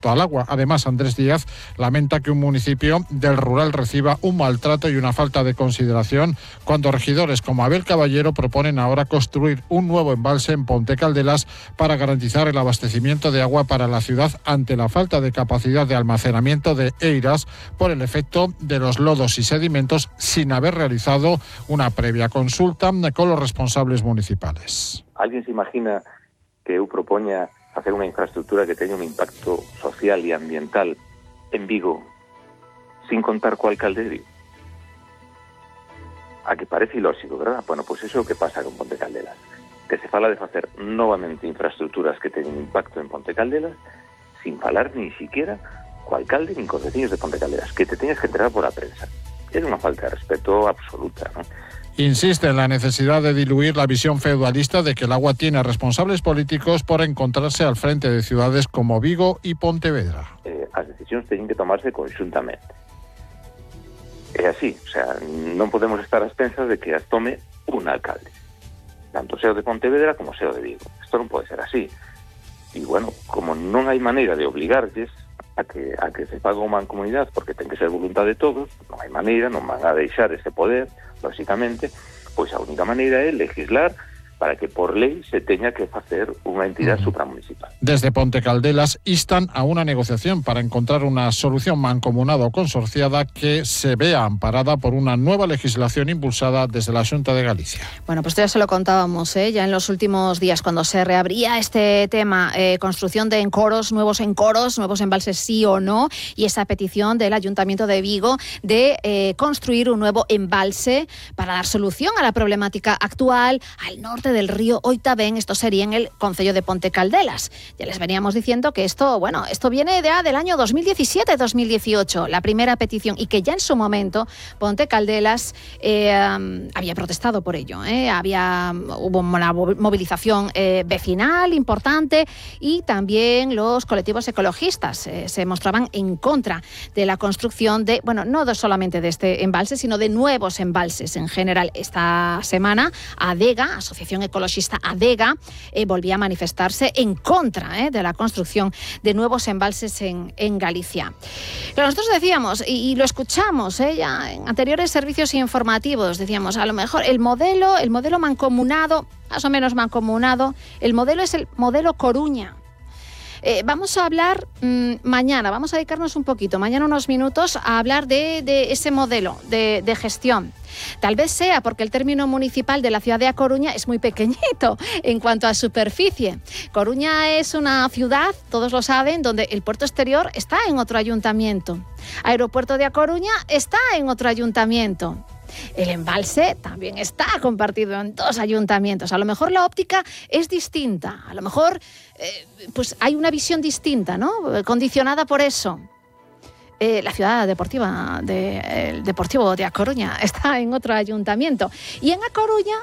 al agua. Además, Andrés Díaz lamenta que un municipio del rural reciba un maltrato y una falta de consideración cuando regidores como Abel Caballero proponen ahora construir un nuevo embalse en Ponte Caldelas para garantizar el abastecimiento de agua para la ciudad ante la falta de capacidad de almacenamiento de Eiras por el efecto de los lodos y sedimentos sin haber realizado una previa consulta con los responsables municipales. ¿Alguien se imagina que eu propoña hacer unha infraestructura que teña un impacto social e ambiental en Vigo sin contar co alcalderio? A que parece ilóxico, verdad? Bueno, pois iso é o que pasa con Ponte Caldelas, que se fala de facer novamente infraestructuras que teñen impacto en Ponte Caldelas sin falar ni siquiera co alcalde nin cos veciños de Ponte Caldelas, que te teñas que enterar por a prensa. É unha falta de respeto absoluta, ¿no? Insiste en la necesidad de diluir la visión feudalista de que el agua tiene responsables políticos por encontrarse al frente de ciudades como Vigo y Pontevedra. As decisións teñen que tomarse conxuntamente. É así, o sea, non podemos estar ás pensas de que as tome un alcalde, tanto seo de Pontevedra como seo de Vigo. Isto non pode ser así. E, bueno, como non hai maneira de obligarlles a que se faga unha mancomunidade, porque ten que ser voluntad de todos, non hai maneira, non van a deixar ese poder, lógicamente, pois a única maneira é legislar para que por ley se teña que facer unha entidade supramunicipal. Desde Ponte Caldelas instan a una negociación para encontrar una solución mancomunada o consorciada que se vea amparada por una nueva legislación impulsada desde la Xunta de Galicia. Bueno, pues ya se lo contábamos, ya en los últimos días, cuando se reabría este tema, construcción de encoros, nuevos embalses sí o no, y esa petición del Ayuntamiento de Vigo de construir un nuevo embalse para dar solución a la problemática actual al norte del río Oitavén. Esto sería en el concello de Ponte Caldelas. Ya les veníamos diciendo que esto viene ya del año 2017-2018, la primera petición, y que ya en su momento Ponte Caldelas había protestado por ello. Hubo una movilización vecinal importante, y también los colectivos ecologistas se mostraban en contra de la construcción de, no solamente de este embalse, sino de nuevos embalses en general. Esta semana, ADEGA, Asociación Ecologista ADEGA, volvía a manifestarse en contra de la construcción de nuevos embalses en Galicia. Pero nosotros decíamos, y lo escuchamos ya en anteriores servicios informativos, decíamos, a lo mejor el modelo mancomunado, más o menos mancomunado, el modelo es el modelo Coruña. Vamos a hablar mañana, vamos a dedicarnos un poquito, mañana unos minutos, a hablar de ese modelo de gestión. Tal vez sea porque el término municipal de la ciudad de A Coruña es muy pequeñito en cuanto a superficie. Coruña es una ciudad, todos lo saben, donde el puerto exterior está en otro ayuntamiento. Aeropuerto de A Coruña está en otro ayuntamiento. El embalse también está compartido en 2 ayuntamientos. A lo mejor la óptica es distinta, a lo mejor pues hay una visión distinta, ¿no? Condicionada por eso. La ciudad deportiva el Deportivo de A Coruña está en otro ayuntamiento. Y en A Coruña,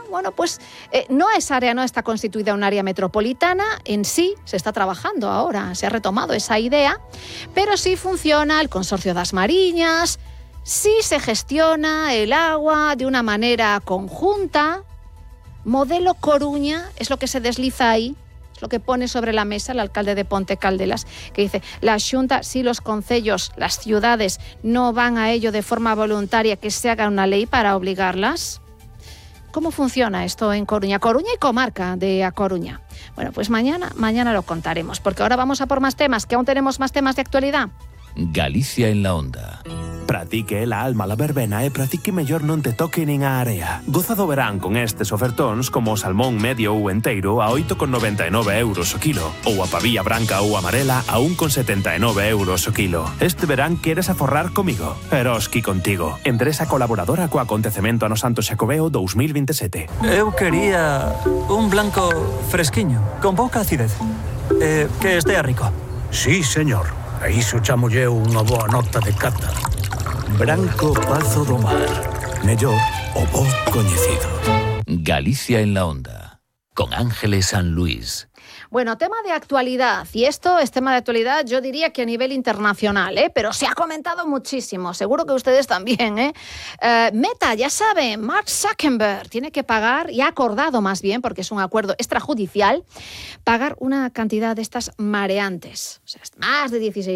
esa área no está constituida un área metropolitana en sí, se está trabajando ahora, se ha retomado esa idea, pero sí funciona el Consorcio das Mariñas, sí se gestiona el agua de una manera conjunta. Modelo Coruña es lo que se desliza ahí, es lo que pone sobre la mesa el alcalde de Ponte Caldelas, que dice, la Xunta, si los concellos, las ciudades no van a ello de forma voluntaria, que se haga una ley para obligarlas. ¿Cómo funciona esto en Coruña? Coruña y comarca de A Coruña. Bueno, pues mañana lo contaremos, porque ahora vamos a por más temas, que aún tenemos más temas de actualidad. Galicia en la onda. Pratique la alma la verbena e pratique mellor non te toque nin a area. Goza do verán con estes ofertóns como o salmón medio ou enteiro a 8,99 € o kilo, ou a pavía branca ou amarela a 1,79 € o kilo. Este verán queres aforrar comigo? Eroski contigo. Empresa colaboradora co acontecemento Ano Santo Xacobeo 2027. Eu quería un blanco fresquiño, con pouca acidez. Que estea rico. Sí, señor. A iso chamolle unha boa nota de cata. Branco Pazo do Mar. Mellor o bo coñecido. Galicia en la onda. Con Ángeles San Luis. Bueno, tema de actualidad, y esto es tema de actualidad, yo diría que a nivel internacional, pero se ha comentado muchísimo, seguro que ustedes también. Meta, ya saben, Mark Zuckerberg tiene que pagar, y ha acordado más bien, porque es un acuerdo extrajudicial, pagar una cantidad de estas mareantes, o sea, más de 16